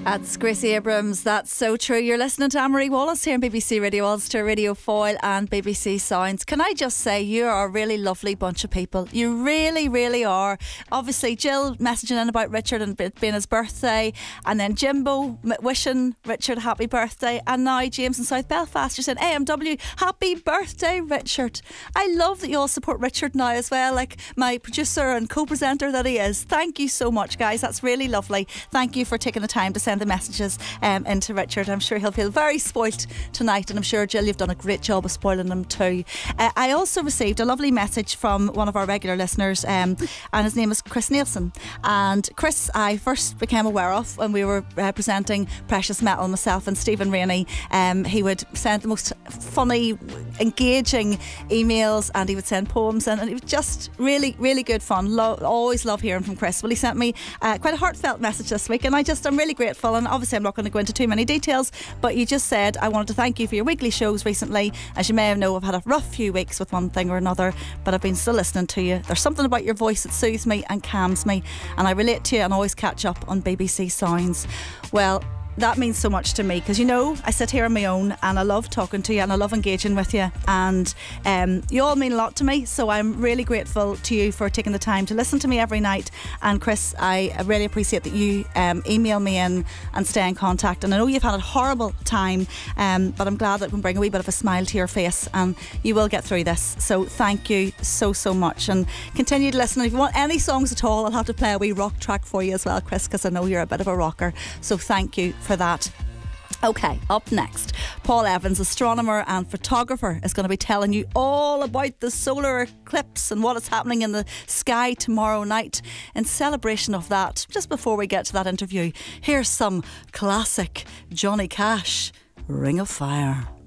That's Gracie Abrams. That's so true. You're listening to Anne-Marie Wallace here on BBC Radio Ulster, Radio Foyle and BBC Sounds. Can I just say, you are a really lovely bunch of people. You really, really are. Obviously, Jill messaging in about Richard and it being his birthday, and then Jimbo wishing Richard a happy birthday, and now James in South Belfast, you're saying AMW, happy birthday, Richard. I love that you all support Richard now as well, like my producer and co-presenter that he is. Thank you so much, guys. That's really lovely. Thank you for taking the time to send the messages into Richard. I'm sure he'll feel very spoilt tonight, and I'm sure, Jill, you've done a great job of spoiling him too. I also received a lovely message from one of our regular listeners, and his name is Chris Nielsen. And Chris, I first became aware of when we were presenting Precious Metal, myself and Stephen Rainey. He would send the most funny, engaging emails, and he would send poems in, and it was just really, really good fun. Always love hearing from Chris. Well, he sent me quite a heartfelt message this week, and I'm really grateful. And obviously I'm not going to go into too many details, but you just said, I wanted to thank you for your weekly shows recently. As you may know, I've had a rough few weeks with one thing or another, but I've been still listening to you. There's something about your voice that soothes me and calms me, and I relate to you and always catch up on BBC Sounds. Well, that means so much to me, because you know I sit here on my own and I love talking to you and I love engaging with you, and you all mean a lot to me, so I'm really grateful to you for taking the time to listen to me every night. And Chris, I really appreciate that you email me in and stay in contact, and I know you've had a horrible time, but I'm glad that it can bring a wee bit of a smile to your face, and you will get through this. So thank you so much, and continue to listen. If you want any songs at all, I'll have to play a wee rock track for you as well, Chris, because I know you're a bit of a rocker, so thank you for that. Okay, up next, Paul Evans, astronomer and photographer, is going to be telling you all about the solar eclipse and what is happening in the sky tomorrow night. In celebration of that, just before we get to that interview, here's some classic Johnny Cash, Ring of Fire.